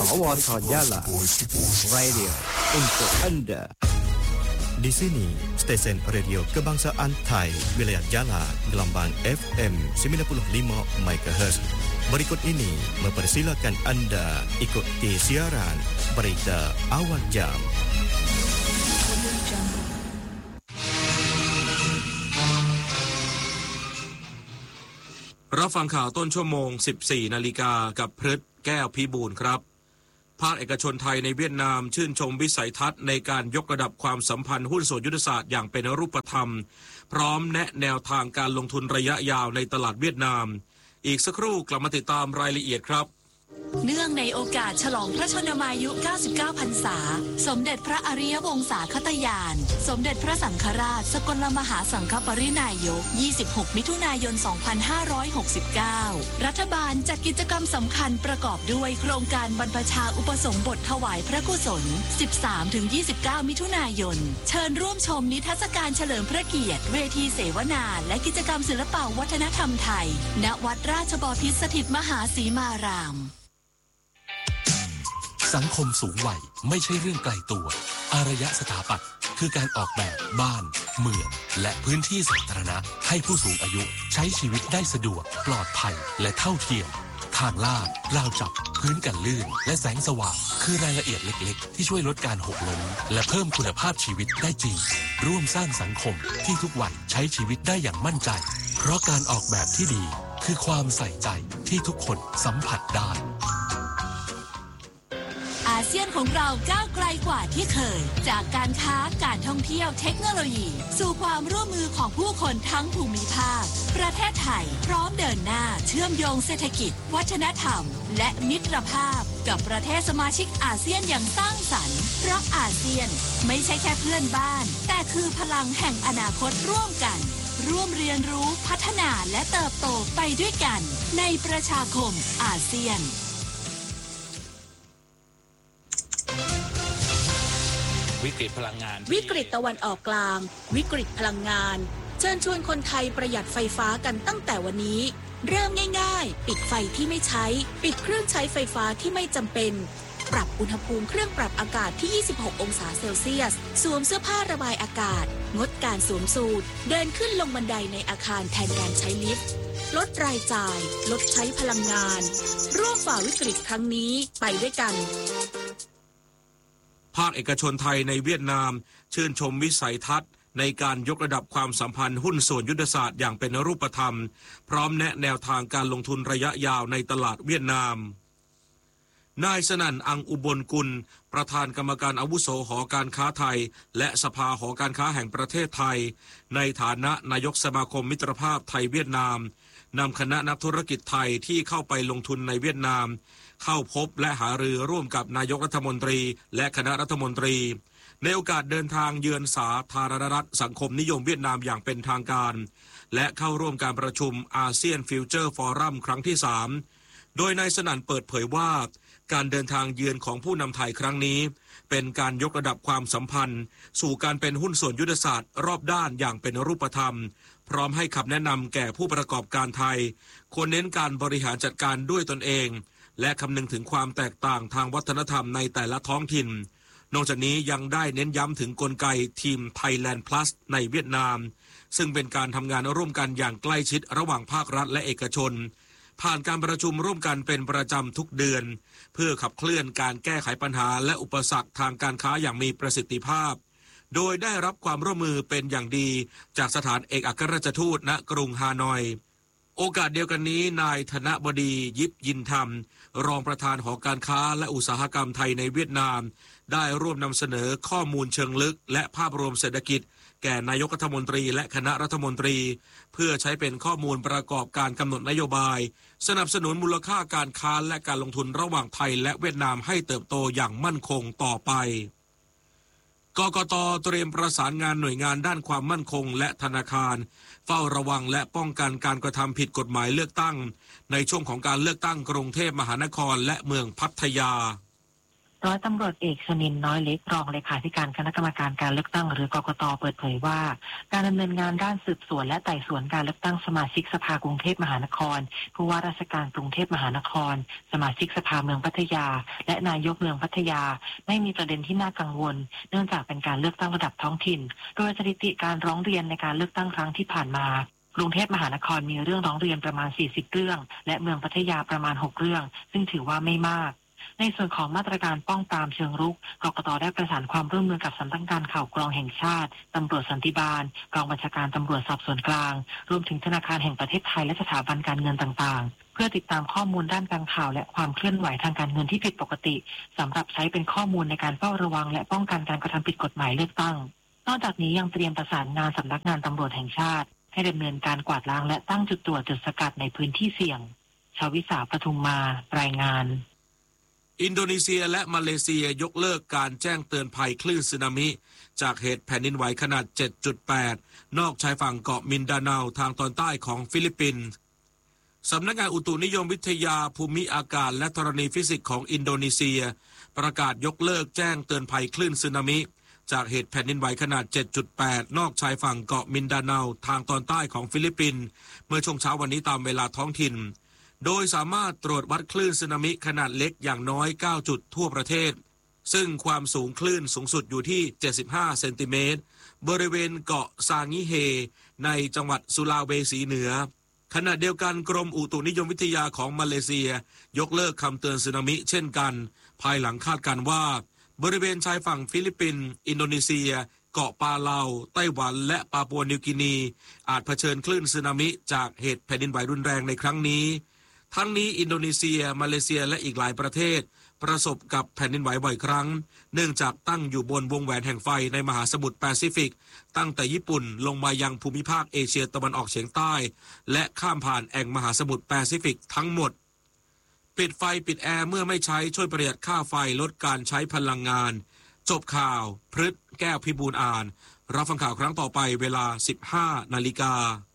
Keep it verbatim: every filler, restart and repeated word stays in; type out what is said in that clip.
Warta Jala Radio untuk Anda. Di sini, stesen radio kebangsaan Thai, wilayah Jala, gelombang F M sembilan puluh lima megahertz. Berikut ini mempersilakan anda ikuti siaran berita awal jam. รับฟังข่าวต้นชั่วโมง สิบสี่นาฬิกากับพฤทธิ์แก้วพิบูลครับภาคเอกชนไทยในเวียดนามชื่นชมวิสัยทัศน์ในการยกระดับความสัมพันธ์หุ้นส่วนยุทธศาสตร์อย่างเป็นรูปธรรมพร้อมแนะแนวทางการลงทุนระยะยาวในตลาดเวียดนามอีกสักครู่กลับมาติดตามรายละเอียดครับเนื่องในโอกาสฉลองพระชนมายุ เก้าสิบเก้า พรรษาสมเด็จพระอริยวงศาคตญาณสมเด็จพระสังฆราชสกลมหาสังฆปรินายกยี่สิบหกมิถุนายนสองพันห้าร้อยหกสิบเก้ารัฐบาลจัดกิจกรรมสำคัญประกอบด้วยโครงการบรรพชาอุปสมบทถวายพระกุศล สิบสามถึงยี่สิบเก้า มิถุนายนเชิญร่วมชมนิทรรศการเฉลิมพระเกียรติเวทีเสวนาและกิจกรรมศิลปวัฒนธรรมไทยณวัดราชบพิตรสถิตมหาสีมารามสังคมสูงวัยไม่ใช่เรื่องไกลตัวอารยสถาปัตย์คือการออกแบบบ้านเมืองและพื้นที่สาธารณะให้ผู้สูงอายุใช้ชีวิตได้สะดวกปลอดภัยและเท่าเทียมทางลาดราวจับพื้นกันลื่นและแสงสว่างคือรายละเอียดเล็กๆที่ช่วยลดการหกล้มและเพิ่มคุณภาพชีวิตได้จริงร่วมสร้างสังคมที่ทุกวัยใช้ชีวิตได้อย่างมั่นใจเพราะการออกแบบที่ดีคือความใส่ใจที่ทุกคนสัมผัสได้อาเซียนของเราก้าวไกลกว่าที่เคยจากการค้าการท่องเที่ยวเทคโนโลยีสู่ความร่วมมือของผู้คนทั้งภูมิภาคประเทศไทยพร้อมเดินหน้าเชื่อมโยงเศรษฐกิจวัฒนธรรมและมิตรภาพกับประเทศสมาชิกอาเซียนอย่างสร้างสรรค์เพราะอาเซียนไม่ใช่แค่เพื่อนบ้านแต่คือพลังแห่งอนาคตร่วมกันร่วมเรียนรู้พัฒนาและเติบโตไปด้วยกันในประชาคมอาเซียนวิกฤตพลังงานวิกฤตตะวันออกกลางวิกฤตพลังงานเชิญชวนคนไทยประหยัดไฟฟ้ากันตั้งแต่วันนี้เริ่มง่ายๆปิดไฟที่ไม่ใช้ปิดเครื่องใช้ไฟฟ้าที่ไม่จำเป็นปรับอุณหภูมิเครื่องปรับอากาศที่ยี่สิบหกองศาเซลเซียสสวมเสื้อผ้าระบายอากาศงดการสวมสูทเดินขึ้นลงบันไดในอาคารแทนการใช้ลิฟต์ลดรายจ่ายลดใช้พลังงานร่วมฝ่าวิกฤตครั้งนี้ไปด้วยกันภาคเอกชนไทยในเวียดนามชื่นชมวิสัยทัศน์ในการยกระดับความสัมพันธ์หุ้นส่วนยุทธศาสตร์อย่างเป็นรูปธรรมพร้อมแนะแนวทางการลงทุนระยะยาวในตลาดเวียดนามนายสนั่นอังอุบลกุลประธานกรรมการอาวุโสหอการค้าไทยและสภาหอการค้าแห่งประเทศไทยในฐานะนายกสมาคมมิตรภาพไทยเวียดนามนำคณะนักธุรกิจไทยที่เข้าไปลงทุนในเวียดนามเข้าพบและหารือร่วมกับนายกรัฐมนตรีและคณะรัฐมนตรีในโอกาสเดินทางเยือนสาธารณรัฐสังคมนิยมเวียดนามอย่างเป็นทางการและเข้าร่วมการประชุมอาเซียนฟิวเจอร์ฟอรัมครั้งที่สามโดยนายสนั่นเปิดเผยว่าการเดินทางเยือนของผู้นำไทยครั้งนี้เป็นการยกระดับความสัมพันธ์สู่การเป็นหุ้นส่วนยุทธศาสตร์รอบด้านอย่างเป็นรูปธรรมพร้อมให้คำแนะนำแก่ผู้ประกอบการไทยควรเน้นการบริหารจัดการด้วยตนเองและคำนึงถึงความแตกต่างทางวัฒนธรรมในแต่ละท้องถิ่นนอกจากนี้ยังได้เน้นย้ำถึงกลไกทีม Thailand Plus ในเวียดนามซึ่งเป็นการทำงานร่วมกันอย่างใกล้ชิดระหว่างภาครัฐและเอกชนผ่านการประชุมร่วมกันเป็นประจำทุกเดือนเพื่อขับเคลื่อนการแก้ไขปัญหาและอุปสรรคทางการค้าอย่างมีประสิทธิภาพโดยได้รับความร่วมมือเป็นอย่างดีจากสถานเอกอัครราชทูตณกรุงฮานอยโอกาสเดียวกันนี้นายธนบดียิบยินธรรมรองประธานหอการค้าและอุตสาหกรรมไทยในเวียดนามได้ร่วมนำเสนอข้อมูลเชิงลึกและภาพรวมเศรษฐกิจแก่นายกรัฐมนตรีและคณะรัฐมนตรีเพื่อใช้เป็นข้อมูลประกอบการกำหนดนโยบายสนับสนุนมูลค่าการค้าและการลงทุนระหว่างไทยและเวียดนามให้เติบโตอย่างมั่นคงต่อไปกกต.เตรียมประสานงานหน่วยงานด้านความมั่นคงและธนาคารเฝ้าระวังและป้องกันการกระทำผิดกฎหมายเลือกตั้งในช่วงของการเลือกตั้งกรุงเทพมหานครและเมืองพัทยาร้อยตำรวจเอกชนินน้อยเล็กรองเลขาธิการคณะกรรมการการเลือกตั้งหรือกกต.เปิดเผยว่าการดำเนินงานด้านสืบสวนและไต่สวนการเลือกตั้งสมาชิกสภากรุงเทพมหานครผู้ว่าราชการกรุงเทพมหานครสมาชิกสภาเมืองพัทยาและนายกเมืองพัทยาไม่มีประเด็นที่น่ากังวลเนื่องจากเป็นการเลือกตั้งระดับท้องถิ่นโดยสถิติการร้องเรียนในการเลือกตั้งครั้งที่ผ่านมากรุงเทพมหานครมีเรื่องร้องเรียนประมาณสี่สิบเรื่องและเมืองพัทยาประมาณหกเรื่องซึ่งถือว่าไม่มากในส่วนของมาตรการป้องปรามเชิงรุกกกต.ได้ประสานความร่วมมือกับสำนักงานข่าวกรองแห่งชาติตำรวจสันติบาลกองบัญชาการตำรวจสอบสวนกลางรวมถึงธนาคารแห่งประเทศไทยและสถาบันการเงินต่างๆเพื่อติดตามข้อมูลด้านการข่าวและความเคลื่อนไหวทางการเงินที่ผิดปกติสำหรับใช้เป็นข้อมูลในการเฝ้าระวังและป้องกันการกระทำผิดกฎหมายเลือกตั้งนอกจากนี้ยังเตรียมประสานงานสำนักงานตำรวจแห่งชาติให้ดำเนินการกวาดล้างและตั้งจุดตรวจจุดสกัดในพื้นที่เสี่ยงชวิสาปทุมมารายงานอินโดนีเซียและมาเลเซียยกเลิกการแจ้งเตือนภัยคลื่นสึนามิจากเหตุแผ่นดินไหวขนาด เจ็ดจุดแปด นอกชายฝั่งเกาะมินดาเนาทางตอนใต้ของฟิลิปปินส์สำนักงานอุตุนิยมวิทยาภูมิอากาศและธรณีฟิสิกส์ของอินโดนีเซียประกาศยกเลิกแจ้งเตือนภัยคลื่นสึนามิจากเหตุแผ่นดินไหวขนาด เจ็ดจุดแปด นอกชายฝั่งเกาะมินดาเนาทางตอนใต้ของฟิลิปปินส์เมื่อช่วงเช้าวันนี้ตามเวลาท้องถิ่นโดยสามารถตรวจวัดคลื่นสึนามิขนาดเล็กอย่างน้อยเก้าจุดทั่วประเทศซึ่งความสูงคลื่นสูงสุดอยู่ที่เจ็ดสิบห้าเซนติเมตรบริเวณเกาะซางิเฮในจังหวัดสุลาเวสีเหนือขณะเดียวกันกรมอุตุนิยมวิทยาของมาเลเซียยกเลิกคำเตือนสึนามิเช่นกันภายหลังคาดการณ์ว่าบริเวณชายฝั่งฟิลิปปินส์อินโดนีเซียเกาะปาเลาไต้หวันและปาปัวนิวกินีอาจเผชิญคลื่นสึนามิจากเหตุแผ่นดินไหวรุนแรงในครั้งนี้ทั้งนี้อินโดนีเซียมาเลเซียและอีกหลายประเทศประสบกับแผ่นดินไหวบ่อยครั้งเนื่องจากตั้งอยู่บนวงแหวนแห่งไฟในมหาสมุทรแปซิฟิกตั้งแต่ญี่ปุ่นลงมายังภูมิภาคเอเชียตะวันออกเฉียงใต้และข้ามผ่านแอ่งมหาสมุทรแปซิฟิกทั้งหมดปิดไฟปิดแอร์เมื่อไม่ใช้ช่วยประหยัดค่าไฟลดการใช้พลังงานจบข่าวพฤษแก้วพิบูลย์อ่านรับฟังข่าวครั้งต่อไปเวลา สิบห้านาฬิกา